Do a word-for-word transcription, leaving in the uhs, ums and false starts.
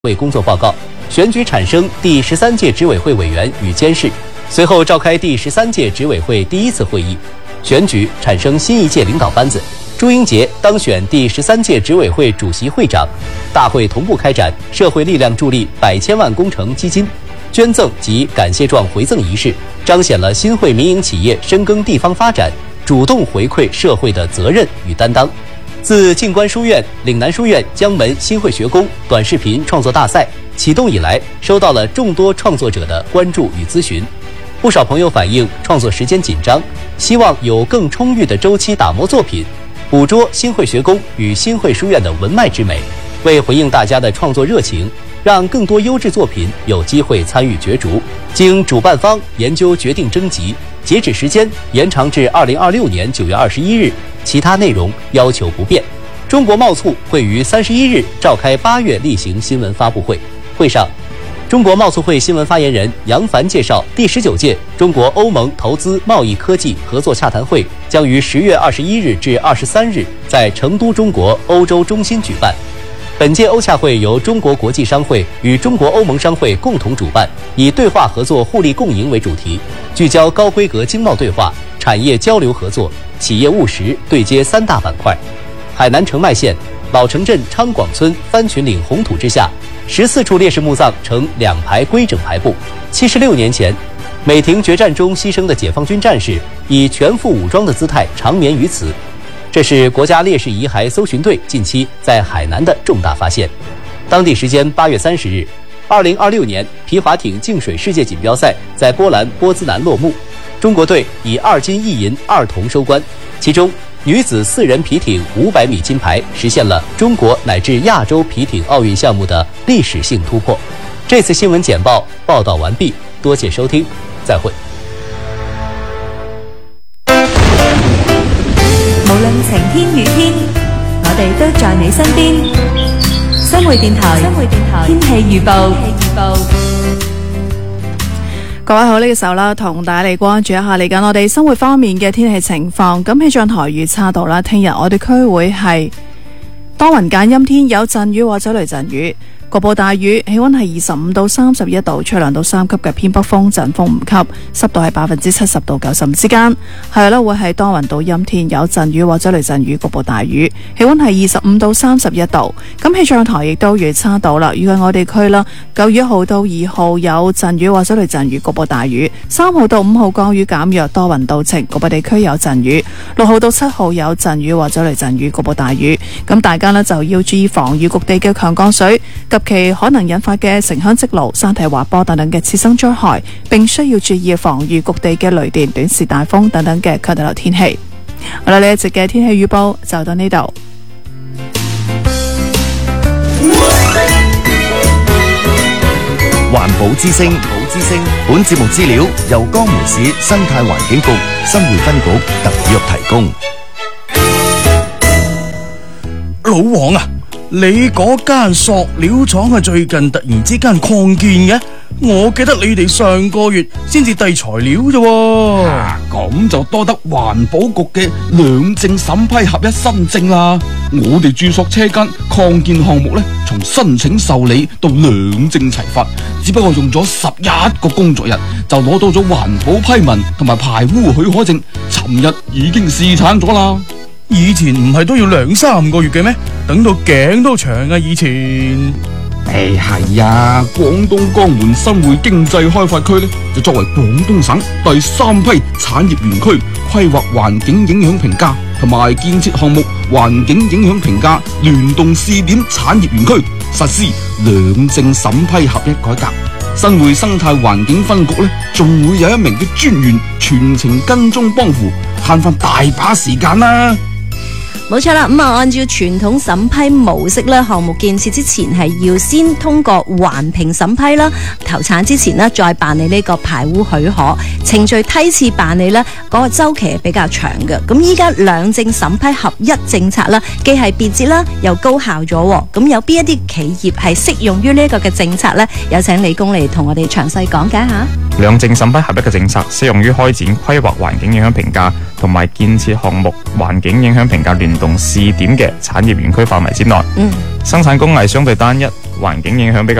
为工作报告，选举产生第十三届执委会委员与监事。随后召开第十三届执委会第一次会议，选举产生新一届领导班子。朱英杰当选第十三届执委会主席会长。大会同步开展社会力量助力百千万工程基金捐赠及感谢状回赠仪式，彰显了新会民营企业深耕地方发展、主动回馈社会的责任与担当。自静观书院、岭南书院江门新会学宫短视频创作大赛启动以来，收到了众多创作者的关注与咨询。不少朋友反映创作时间紧张，希望有更充裕的周期打磨作品，捕捉新会学宫与新会书院的文脉之美。为回应大家的创作热情，让更多优质作品有机会参与角逐，经主办方研究决定征集，截止时间延长至二零二六年九月二十一日，其他内容要求不变。中国贸促会于三十一日召开八月例行新闻发布会，会上，中国贸促会新闻发言人杨帆介绍，第十九届中国欧盟投资贸易科技合作洽谈会将于十月二十一日至二十三日在成都中国欧洲中心举办。本届欧洽会由中国国际商会与中国欧盟商会共同主办，以对话合作互利共赢为主题，聚焦高规格经贸对话、产业交流合作、企业务实对接三大板块。海南澄迈县老城镇昌广村番群岭红土之下，十四处烈士墓葬呈两排规整排布。七十六年前，美亭决战中牺牲的解放军战士以全副武装的姿态长眠于此。这是国家烈士遗骸搜寻队近期在海南的重大发现。当地时间八月三十日，二零二六年皮划艇净水世界锦标赛在波兰波兹南落幕，中国队以二金一银二铜收官。其中，女子四人皮艇五百米金牌实现了中国乃至亚洲皮艇奥运项目的历史性突破。这次新闻简报报道完毕，多谢收听，再会。 無論晴天雨天，我哋都在你身邊。新匯電台，新匯電台天氣預報。 各位好，呢個時候啦，同大家嚟關注一下嚟緊我哋生活方面嘅天氣情況。咁氣象台預測到啦，聽日我哋區會係多雲間陰天，有陣雨或者雷陣雨。局部大雨，氣溫係二十五到三十一度，吹兩到三級嘅偏北風，陣風五級，濕度係百分之七十到九十五之間。係啦，會係多雲到陰天，有陣雨或者雷陣雨，局部大雨，氣溫係二十五到三十一度。咁氣象台亦都預測到啦，預計我哋區啦，九月一號到二號有陣雨或者雷陣雨，局部大雨；三號到五號降雨減弱，多雲到晴，局部地區有陣雨；六號到七號有陣雨或者雷陣雨，局部大雨。咁大家呢就要注意防禦局地嘅強降水及其可能引發嘅城鄉積澇、山體滑坡等等嘅次生災害，並需要注意防禦局地嘅雷電、短時大風等等嘅強對流天氣。好啦，呢一節嘅天氣預報就到呢度。 環保之聲，保之聲。本節目資料由江門市生態環境局新會分局特約提供。 老王啊，你嗰間塑料廠係最近突然之間擴建嘅，我記得你哋上個月先至遞材料啫。 咁、啊、就多得環保局嘅兩證審批合一新證啦。我哋注塑車間擴建項目呢，從申請受理到兩證齊發，只不過用咗十一個工作日就攞到咗環保批文同埋排污許可證，尋日已經試產咗啦。 以前唔係都要兩三個月嘅咩？等到頸都長啊！以前， 誒係啊，廣東江門新會經濟開發區呢，就作為廣東省第三批產業園區規劃環境影響評價同埋建設項目環境影響評價聯動試點產業園區，實施兩證審批合一改革。新會生態環境分局呢，仲會有一名嘅專員全程跟蹤幫扶，慳翻大把時間啦。 冇錯啦，咁啊，按照傳統審批模式咧，項目建設之前係要先通過環評審批啦，投產之前呢，再辦理呢個排污許可，程序梯次辦理呢，嗰個週期係比較長嘅。咁依家兩證審批合一政策啦，既係便捷啦，又高效咗。咁有邊一啲企業係適用於呢一個嘅政策呢？有請李工嚟同我哋詳細講解下。 兩證審批合一嘅政策適用於開展規劃環境影響評價同埋建設項目環境影響評價聯動試點嘅產業園區範圍之內。嗯，生產工藝相對單一， 環境影響比較